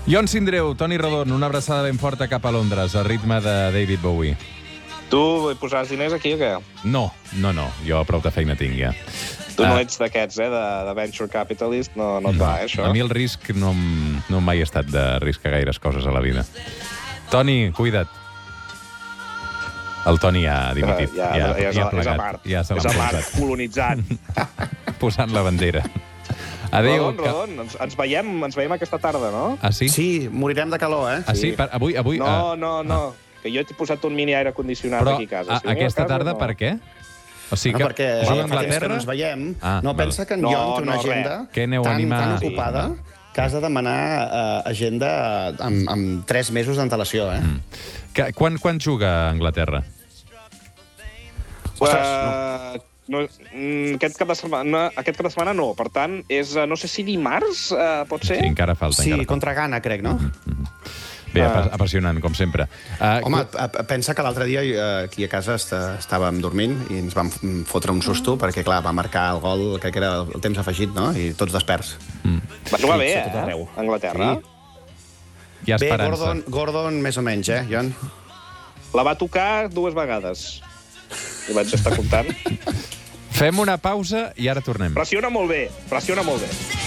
Ion Sindreu, Toni Rodon, una abraçada ben forta cap a Londres, a ritme de David Bowie. Tu hi posaràs diners aquí o què? No, jo prou de feina tinc, ja. Tu no ets d'aquests, de venture capitalist, no et va, això? A mi el risc no mai he estat de riscar gaires coses a la vida. Toni, cuida't. El Toni ja ha dimitit. És a mar, colonitzat. Posant la bandera. Adéu. Rodon, ens veiem aquesta tarda, no? Ah, sí? Sí, morirem de calor, eh? Ah, sí? Avui... No. Que jo t'he posat un mini aire condicionat aquí a casa. Però aquesta tarda per què? O sigui que perquè va a fa temps que no ens veiem. Pensa que en Ion té una agenda tan ocupada que has de demanar agenda amb 3 mesos d'antelació, eh? Quan juga a Anglaterra? Aquest cap de setmana no. Per tant, és, no sé si dimarts, pot ser? Sí, encara falta. Sí, contra Ghana, crec, no? Bé, apassionant, com sempre. Home, pensa que l'altre dia aquí a casa estàvem dormint i ens vam fotre un susto perquè, clar, va marcar el gol, crec que era el temps afegit, no? I tots desperts. Va jugar bé, Anglaterra. Hi ha esperança. Bé, Gordon més o menys, Ion? La va tocar 2 vegades. I vaig estar comptant. Fem una pausa i ara tornem. Pressiona molt bé.